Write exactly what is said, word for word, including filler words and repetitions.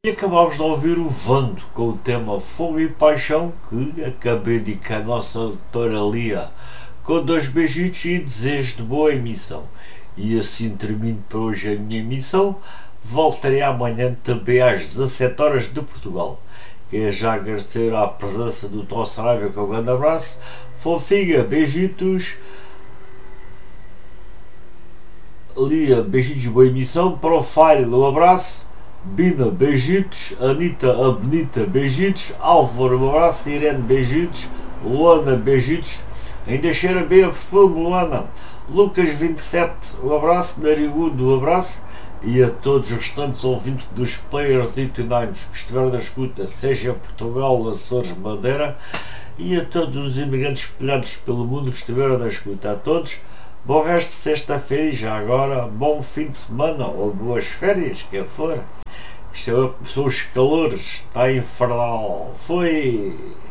E acabámos de ouvir o Vando com o tema Fogo e Paixão, que acabei de dedicar a nossa doutora Lia, com dois beijitos e desejo de boa emissão. E assim termino para hoje a minha emissão. Voltarei amanhã também às dezassete horas de Portugal. Quero já agradecer a presença do Tom Saraiva, com um grande abraço. Fofinha, beijitos. Lia, beijitos, boa emissão. Profile, um abraço. Bina, beijitos. Anitta, a Benita, beijitos. Álvaro, um abraço. Irene, beijitos. Luana, beijitos. Ainda cheira bem a perfume, Luana. Lucas, vinte e sete, um abraço. Narigudo, um abraço. E a todos os restantes ouvintes dos Players oitenta que estiveram na escuta, seja em Portugal, Açores, Madeira, e a todos os imigrantes espalhados pelo mundo que estiveram na escuta. A todos, bom resto de sexta-feira e já agora, bom fim de semana ou boas férias, que for. Isto é, são os calores, está infernal. Foi!